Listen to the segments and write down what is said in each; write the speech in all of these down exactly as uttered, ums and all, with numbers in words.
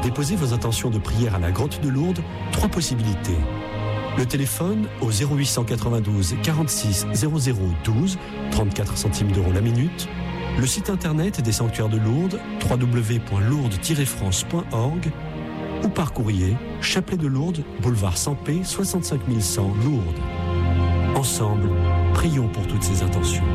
déposer vos intentions de prière à la Grotte de Lourdes, trois possibilités. Le téléphone au zéro huit cent quatre-vingt-douze quarante-six zéro zéro douze, trente-quatre centimes d'euros la minute. Le site internet des sanctuaires de Lourdes, w w w point lourdes tiret france point org, ou par courrier, Chapelet de Lourdes, boulevard Sampé, soixante-cinq mille cent, Lourdes. Ensemble, prions pour toutes ces intentions.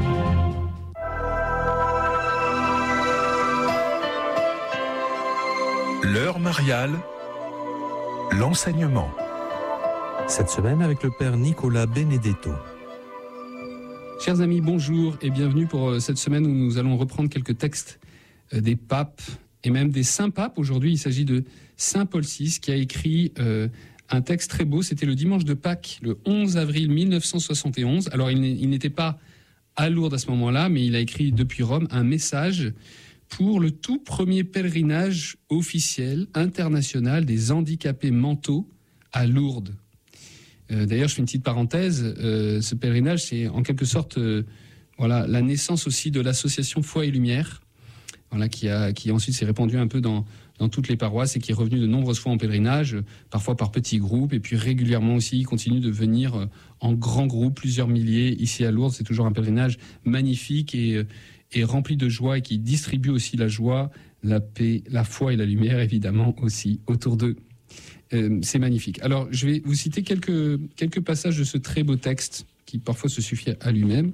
L'heure mariale, l'enseignement. Cette semaine avec le Père Nicolas Benedetto. Chers amis, bonjour et bienvenue pour cette semaine où nous allons reprendre quelques textes des papes et même des saints papes. Aujourd'hui, il s'agit de Saint Paul six qui a écrit euh, un texte très beau. C'était le dimanche de Pâques, le onze avril mille neuf cent soixante et onze. Alors, il, il n'était pas à Lourdes à ce moment-là, mais il a écrit depuis Rome un message pour le tout premier pèlerinage officiel international des handicapés mentaux à Lourdes. Euh, d'ailleurs, je fais une petite parenthèse. Euh, ce pèlerinage, c'est en quelque sorte euh, voilà, la naissance aussi de l'association Foi et Lumière, voilà, qui, a, qui ensuite s'est répandue un peu dans, dans toutes les paroisses et qui est revenue de nombreuses fois en pèlerinage, parfois par petits groupes, et puis régulièrement aussi, il continue de venir en grands groupes, plusieurs milliers, ici à Lourdes. C'est toujours un pèlerinage magnifique et, et rempli de joie et qui distribue aussi la joie, la paix, la foi et la lumière, évidemment, aussi autour d'eux. Euh, c'est magnifique. Alors, je vais vous citer quelques, quelques passages de ce très beau texte qui parfois se suffit à lui-même.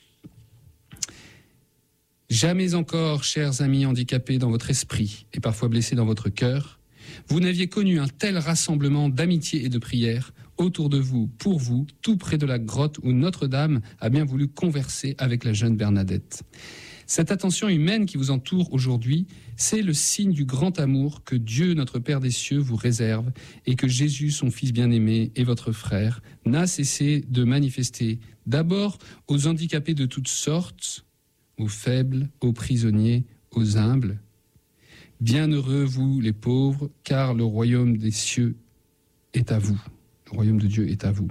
Jamais encore, chers amis handicapés dans votre esprit et parfois blessés dans votre cœur, vous n'aviez connu un tel rassemblement d'amitié et de prière autour de vous, pour vous, tout près de la grotte où Notre-Dame a bien voulu converser avec la jeune Bernadette. Cette attention humaine qui vous entoure aujourd'hui, c'est le signe du grand amour que Dieu, notre Père des cieux, vous réserve et que Jésus, son Fils bien-aimé et votre frère, n'a cessé de manifester d'abord aux handicapés de toutes sortes, aux faibles, aux prisonniers, aux humbles. Bienheureux vous les pauvres, car le royaume des cieux est à vous. Le royaume de Dieu est à vous.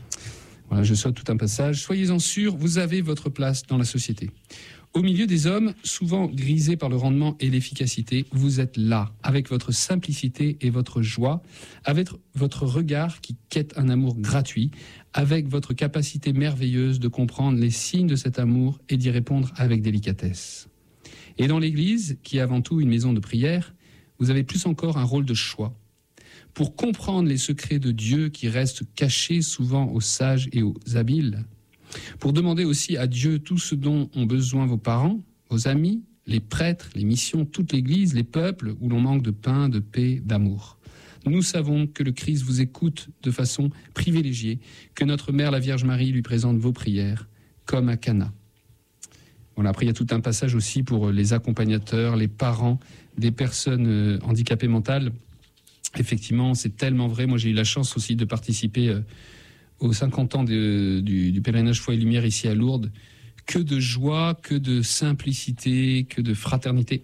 Voilà, je saute tout un passage. Soyez-en sûrs, vous avez votre place dans la société. Au milieu des hommes, souvent grisés par le rendement et l'efficacité, vous êtes là, avec votre simplicité et votre joie, avec votre regard qui quête un amour gratuit, avec votre capacité merveilleuse de comprendre les signes de cet amour et d'y répondre avec délicatesse. Et dans l'Église, qui est avant tout une maison de prière, vous avez plus encore un rôle de choix. Pour comprendre les secrets de Dieu qui restent cachés souvent aux sages et aux habiles, pour demander aussi à Dieu tout ce dont ont besoin vos parents, vos amis, les prêtres, les missions, toute l'Église, les peuples où l'on manque de pain, de paix, d'amour. Nous savons que le Christ vous écoute de façon privilégiée, que notre Mère, la Vierge Marie, lui présente vos prières, comme à Cana. Voilà, après, il y a tout un passage aussi pour les accompagnateurs, les parents des personnes handicapées mentales. Effectivement, c'est tellement vrai. Moi, j'ai eu la chance aussi de participer euh, aux cinquante ans de, du, du pèlerinage Foi et Lumière ici à Lourdes. Que de joie, que de simplicité, que de fraternité.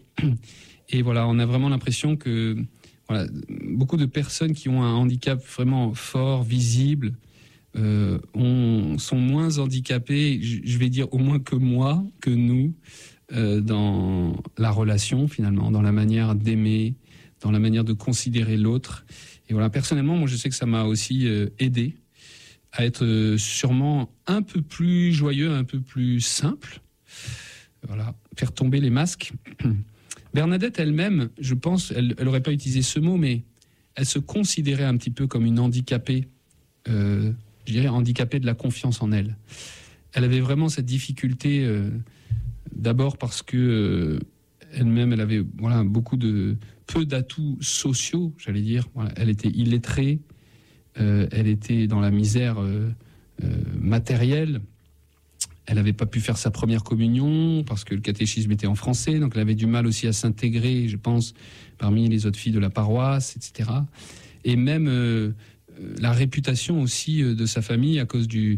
Et voilà, on a vraiment l'impression que voilà, beaucoup de personnes qui ont un handicap vraiment fort, visible, euh, ont, sont moins handicapées, je vais dire au moins que moi, que nous, euh, dans la relation finalement, dans la manière d'aimer, dans la manière de considérer l'autre. Et voilà, personnellement, moi je sais que ça m'a aussi euh, aidé à être euh, sûrement un peu plus joyeux, un peu plus simple. Voilà, faire tomber les masques. Bernadette elle-même, je pense, elle n'aurait pas utilisé ce mot, mais elle se considérait un petit peu comme une handicapée, euh, je dirais handicapée de la confiance en elle. Elle avait vraiment cette difficulté, euh, d'abord parce que euh, elle-même, elle avait voilà, beaucoup de peu d'atouts sociaux, j'allais dire. Voilà, elle était illettrée, euh, elle était dans la misère euh, euh, matérielle. Elle n'avait pas pu faire sa première communion parce que le catéchisme était en français, donc elle avait du mal aussi à s'intégrer, je pense, parmi les autres filles de la paroisse, et cetera. Et même euh, la réputation aussi de sa famille à cause du,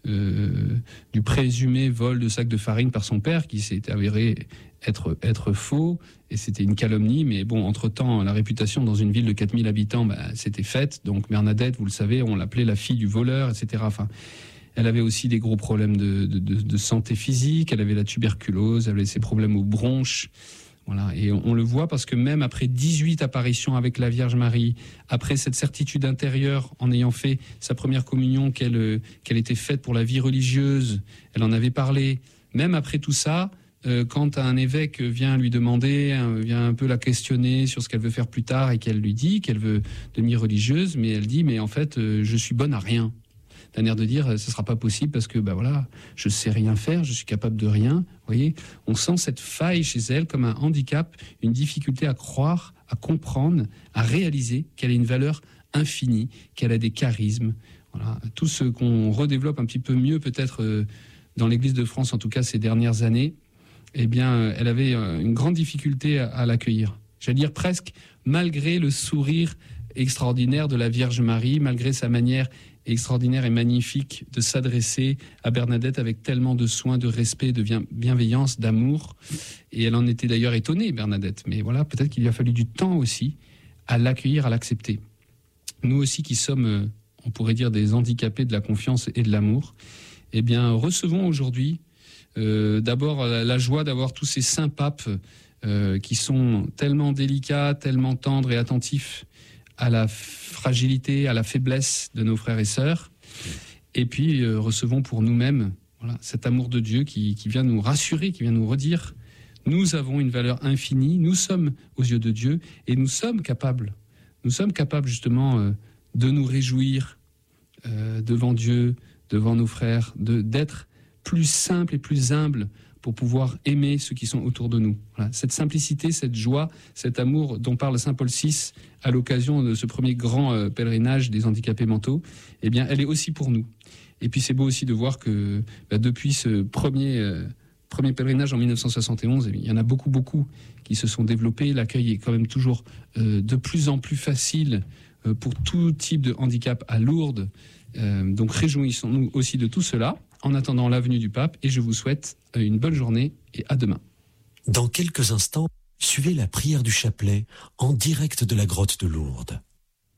euh, du présumé vol de sacs de farine par son père, qui s'est avéré être, être faux, et c'était une calomnie, mais bon, entre-temps, la réputation dans une ville de quatre mille habitants, bah, c'était faite, donc Bernadette, vous le savez, on l'appelait la fille du voleur, et cetera. Enfin, elle avait aussi des gros problèmes de, de, de, de santé physique, elle avait la tuberculose, elle avait ses problèmes aux bronches. Voilà, et on, on le voit parce que même après dix-huit apparitions avec la Vierge Marie, après cette certitude intérieure en ayant fait sa première communion, qu'elle, euh, qu'elle était faite pour la vie religieuse, elle en avait parlé, même après tout ça, euh, quand un évêque vient lui demander, hein, vient un peu la questionner sur ce qu'elle veut faire plus tard et qu'elle lui dit qu'elle veut devenir religieuse, mais elle dit, mais en fait, euh, je suis bonne à rien. D'un air de dire, ce sera pas possible parce que, ben voilà, je sais rien faire, je suis capable de rien. Vous voyez, on sent cette faille chez elle comme un handicap, une difficulté à croire, à comprendre, à réaliser qu'elle a une valeur infinie, qu'elle a des charismes. Voilà, tout ce qu'on redéveloppe un petit peu mieux peut-être euh, dans l'Église de France, en tout cas ces dernières années, eh bien, euh, elle avait euh, une grande difficulté à, à l'accueillir. J'allais dire presque malgré le sourire extraordinaire de la Vierge Marie, malgré sa manière extraordinaire et magnifique de s'adresser à Bernadette avec tellement de soin, de respect, de bienveillance, d'amour. Et elle en était d'ailleurs étonnée, Bernadette. Mais voilà, peut-être qu'il lui a fallu du temps aussi à l'accueillir, à l'accepter. Nous aussi qui sommes, on pourrait dire, des handicapés de la confiance et de l'amour, eh bien, recevons aujourd'hui euh, d'abord la, la joie d'avoir tous ces saints papes euh, qui sont tellement délicats, tellement tendres et attentifs à la fragilité, à la faiblesse de nos frères et sœurs. Et puis, euh, recevons pour nous-mêmes voilà, cet amour de Dieu qui, qui vient nous rassurer, qui vient nous redire nous avons une valeur infinie, nous sommes aux yeux de Dieu et nous sommes capables, nous sommes capables justement euh, de nous réjouir euh, devant Dieu, devant nos frères, de, d'être plus simples et plus humbles pour pouvoir aimer ceux qui sont autour de nous. Voilà. Cette simplicité, cette joie, cet amour dont parle saint Paul six à l'occasion de ce premier grand euh, pèlerinage des handicapés mentaux, eh bien, elle est aussi pour nous. Et puis c'est beau aussi de voir que bah, depuis ce premier, euh, premier pèlerinage en mille neuf cent soixante et onze, eh bien, il y en a beaucoup, beaucoup qui se sont développés. L'accueil est quand même toujours euh, de plus en plus facile euh, pour tout type de handicap à Lourdes. Euh, donc réjouissons-nous aussi de tout cela en attendant la venue du pape et je vous souhaite une bonne journée et à demain. Dans quelques instants, suivez la prière du chapelet en direct de la grotte de Lourdes.